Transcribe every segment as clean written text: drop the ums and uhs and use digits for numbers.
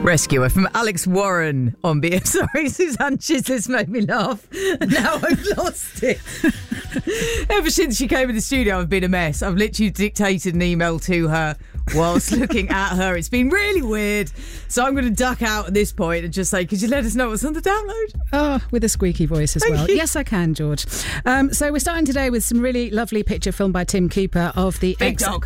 Rescuer from Alex Warren on BF. Sorry, Suzanne Chislis made me laugh. Now I've lost it. Ever since she came in the studio, I've been a mess. I've literally dictated an email to her whilst looking at her. It's been really weird. So I'm going to duck out at this point and just say, could you let us know what's on the download? Oh, with a squeaky voice as well. Thank you. Yes, I can, George. So we're starting today with some really lovely picture filmed by Tim Cooper of the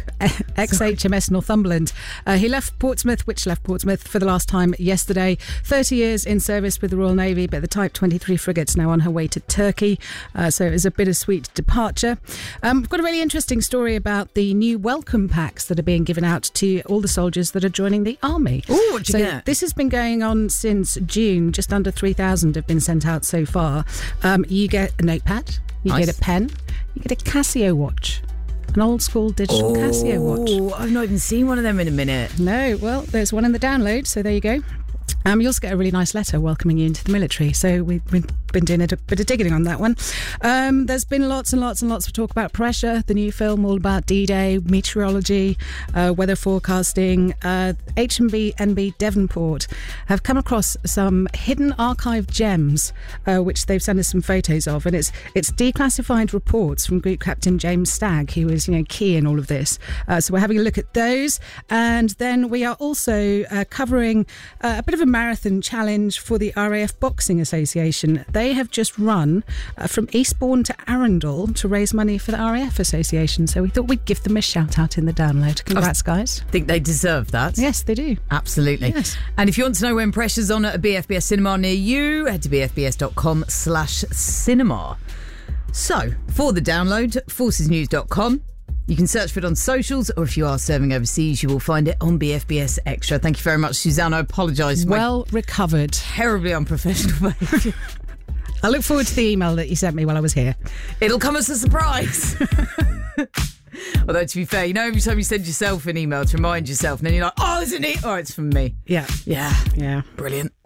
ex-HMS Northumberland. He left Portsmouth, for the last time yesterday. 30 years in service with the Royal Navy, but the Type 23 frigate's now on her way to Turkey. So it was a bittersweet departure. We've got a really interesting story about the new welcome packs that are being given out to all the soldiers that are joining the army. Oh, what'd you get? This has been going on since June. Just under 3,000 have been sent out so far. You get a notepad, you get a pen, you get a Casio watch. An old school digital Casio watch. Oh, I've not even seen one of them in a minute. No, well, there's one in the download, so there you go. You also get a really nice letter welcoming you into the military. So we've been doing a bit of digging on that one. There's been lots and lots and lots of talk about Pressure, the new film all about D-Day, meteorology, weather forecasting. H&B NB Devonport have come across some hidden archive gems, which they've sent us some photos of. And it's declassified reports from Group Captain James Stagg, who was key in all of this. So we're having a look at those. And then we are also covering a bit of a marathon challenge for the RAF Boxing Association. They have just run from Eastbourne to Arundel to raise money for the RAF Association. So we thought we'd give them a shout out in the download. Congrats, guys. I think they deserve that. Yes, they do. Absolutely. Yes. And if you want to know when Pressure's on at a BFBS cinema near you, head to bfbs.com/cinema. So, for the download, forcesnews.com. You can search for it on socials, or if you are serving overseas, you will find it on BFBS Extra. Thank you very much, Suzanne. I apologise for well recovered. Terribly unprofessional behaviour. I look forward to the email that you sent me while I was here. It'll come as a surprise. Although, to be fair, every time you send yourself an email to remind yourself, and then you're like, oh, isn't it? Oh, it's from me. Yeah. Yeah. Yeah. Brilliant.